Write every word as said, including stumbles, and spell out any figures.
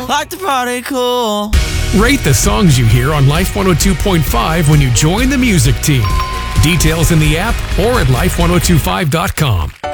like the party cool. Rate the songs you hear on Life one oh two point five when you join the music team. Details in the app or at life ten twenty-five dot com.